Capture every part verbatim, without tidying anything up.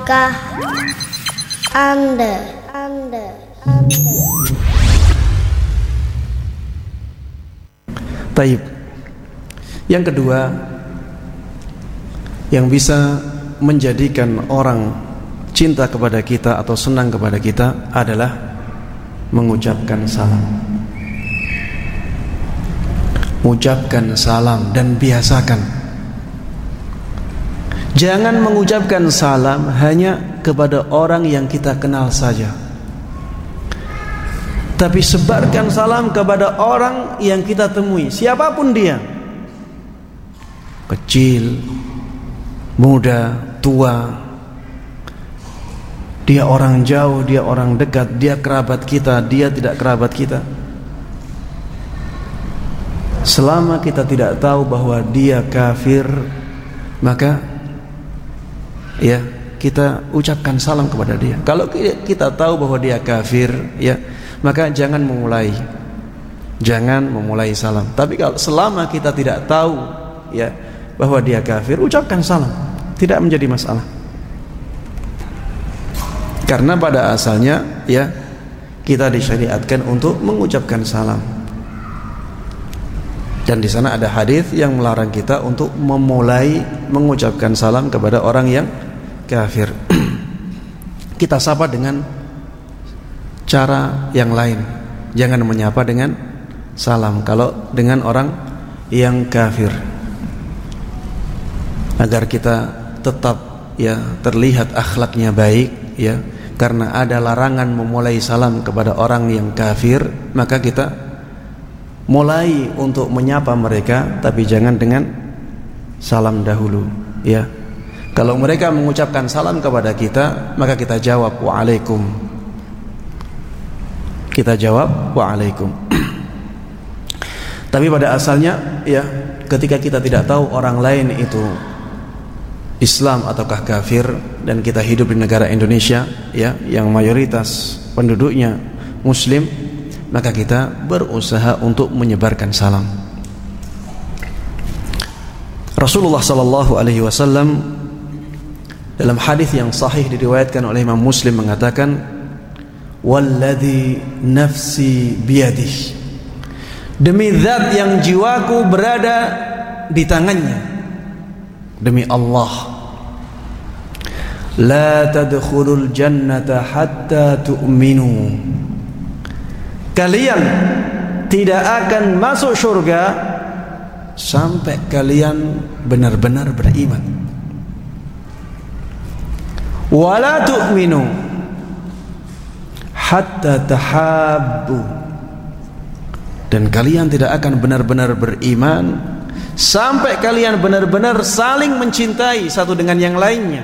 Tahukah Anda Anda Anda Taib. Yang kedua, yang bisa menjadikan orang cinta kepada kita atau senang kepada kita adalah mengucapkan salam. Ucapkan salam dan biasakan. Jangan mengucapkan salam hanya kepada orang yang kita kenal saja, tapi sebarkan salam kepada orang yang kita temui, siapapun dia, kecil, muda, tua, dia orang jauh, dia orang dekat, dia kerabat kita, dia tidak kerabat kita. Selama kita tidak tahu bahwa dia kafir, maka ya kita ucapkan salam kepada dia. Kalau kita tahu bahwa dia kafir, ya maka jangan memulai jangan memulai salam. Tapi kalau selama kita tidak tahu ya bahwa dia kafir, ucapkan salam, tidak menjadi masalah. Karena pada asalnya ya kita disyariatkan untuk mengucapkan salam. Dan di sana ada hadis yang melarang kita untuk memulai mengucapkan salam kepada orang yang kafir. Kita sapa dengan cara yang lain. Jangan menyapa dengan salam kalau dengan orang yang kafir, agar kita tetap ya terlihat akhlaknya baik ya. Karena ada larangan memulai salam kepada orang yang kafir, maka kita mulai untuk menyapa mereka, tapi jangan dengan salam dahulu ya. Kalau mereka mengucapkan salam kepada kita, maka kita jawab waalaikum. Kita jawab waalaikum. Tapi pada asalnya ya, ketika kita tidak tahu orang lain itu Islam ataukah kafir, dan kita hidup di negara Indonesia ya, yang mayoritas penduduknya muslim, maka kita berusaha untuk menyebarkan salam. Rasulullah sallallahu alaihi wasallam dalam hadis yang sahih diriwayatkan oleh Imam Muslim mengatakan, "Walladzi nafsi biyadihi." Demi zat yang jiwaku berada di tangannya, demi Allah, la tadkhulul jannata hatta tu'minu. Kalian tidak akan masuk surga sampai kalian benar-benar beriman. Wala tu'minu hatta tahabbu. Dan kalian tidak akan benar-benar beriman sampai kalian benar-benar saling mencintai satu dengan yang lainnya.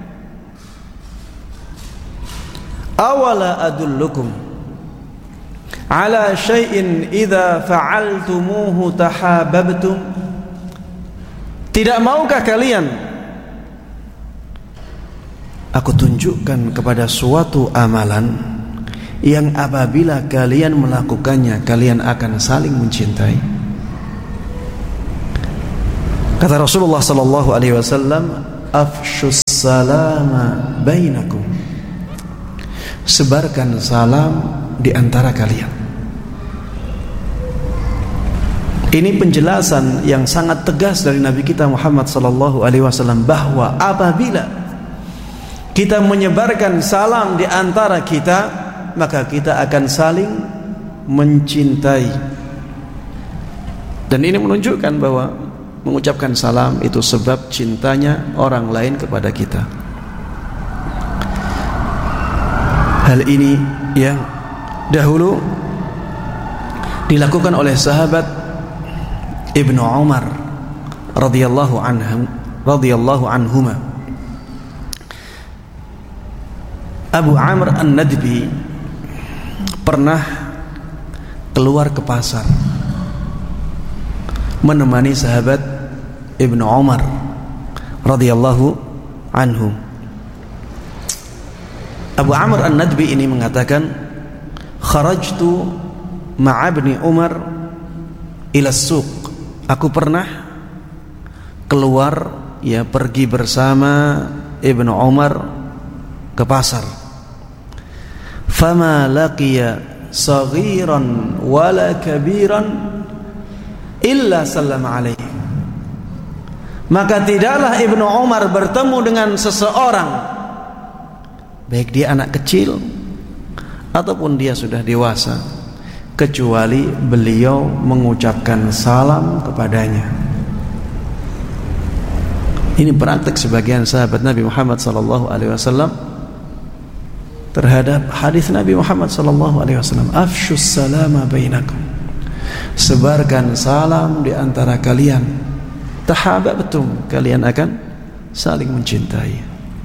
Awala adullukum ala syai'in idza fa'altumuhu tahabbtum. Tidak maukah kalian aku tunjukkan kepada suatu amalan yang apabila kalian melakukannya kalian akan saling mencintai? Kata Rasulullah sallallahu alaihi wasallam, afshus salama bainakum. Sebarkan salam di antara kalian. Ini penjelasan yang sangat tegas dari Nabi kita Muhammad sallallahu alaihi wasallam bahwa apabila kita menyebarkan salam di antara kita, maka kita akan saling mencintai. Dan ini menunjukkan bahwa mengucapkan salam itu sebab cintanya orang lain kepada kita. Hal ini yang dahulu dilakukan oleh sahabat Ibnu Umar radhiyallahu anhu radhiyallahu anhuma. Abu Amr An-Nadbi pernah keluar ke pasar menemani sahabat Ibnu Umar radhiyallahu anhu. Abu Amr An-Nadbi ini mengatakan, kharajtu ma'a Ibni Umar ila suq. Aku pernah keluar ya pergi bersama Ibnu Umar ke pasar, fama laqiya saghiran wala kabiran illa sallama alaihi. Maka tidaklah Ibnu Umar bertemu dengan seseorang, baik dia anak kecil ataupun dia sudah dewasa, kecuali beliau mengucapkan salam kepadanya. Ini praktek sebagian sahabat Nabi Muhammad sallallahu alaihi wasallam terhadap hadis Nabi Muhammad sallallahu alaihi wasallam, afshus salama bainakum, sebarkan salam di antara kalian, tahabbtum, kalian akan saling mencintai.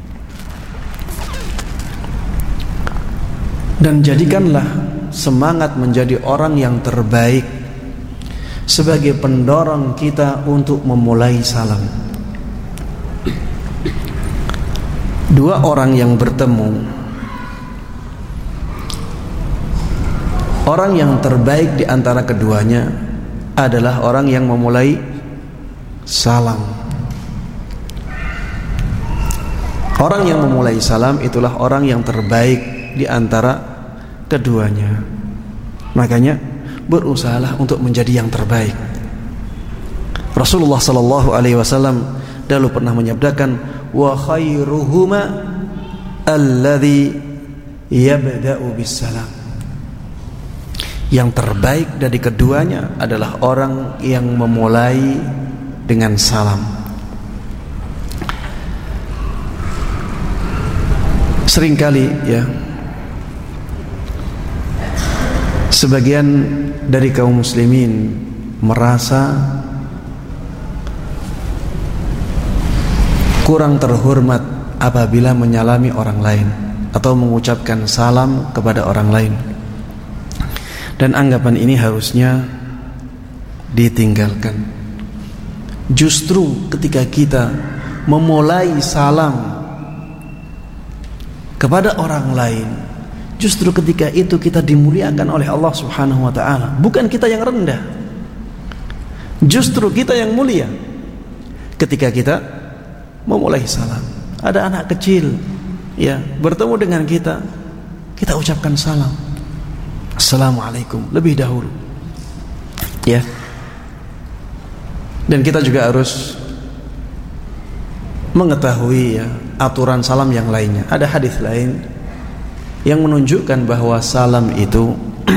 Dan jadikanlah semangat menjadi orang yang terbaik sebagai pendorong kita untuk memulai salam. Dua orang yang bertemu, orang yang terbaik di antara keduanya adalah orang yang memulai salam. Orang yang memulai salam itulah orang yang terbaik di antara keduanya. Makanya berusahalah untuk menjadi yang terbaik. Rasulullah sallallahu alaihi wasallam dahulu pernah menyabdakan, wa khairuhuma alladhi yabda'u bisalam. Yang terbaik dari keduanya adalah orang yang memulai dengan salam. Seringkali ya, sebagian dari kaum muslimin merasa kurang terhormat apabila menyalami orang lain atau mengucapkan salam kepada orang lain. Dan anggapan ini harusnya ditinggalkan. Justru ketika kita memulai salam kepada orang lain, justru ketika itu kita dimuliakan oleh Allah Subhanahu wa taala. Bukan kita yang rendah, justru kita yang mulia ketika kita memulai salam. Ada anak kecil ya bertemu dengan kita, kita ucapkan salam, assalamualaikum lebih dahulu ya. Dan kita juga harus mengetahui ya aturan salam yang lainnya. Ada hadis lain yang menunjukkan bahwa salam itu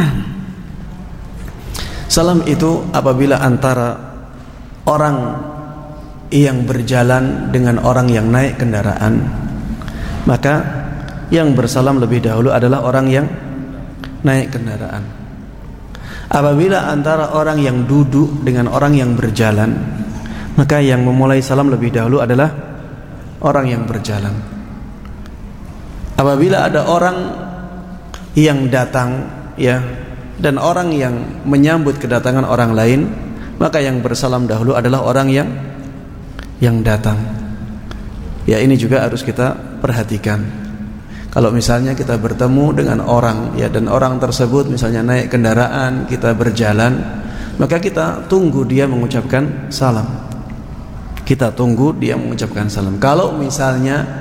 salam itu apabila antara orang yang berjalan dengan orang yang naik kendaraan, maka yang bersalam lebih dahulu adalah orang yang naik kendaraan. Apabila antara orang yang duduk dengan orang yang berjalan, maka yang memulai salam lebih dahulu adalah orang yang berjalan. Apabila ada orang yang datang ya dan orang yang menyambut kedatangan orang lain, maka yang bersalam dahulu adalah orang yang yang datang. Ya, ini juga harus kita perhatikan. Kalau misalnya kita bertemu dengan orang ya dan orang tersebut misalnya naik kendaraan, kita berjalan, maka kita tunggu dia mengucapkan salam. Kita tunggu dia mengucapkan salam. Kalau misalnya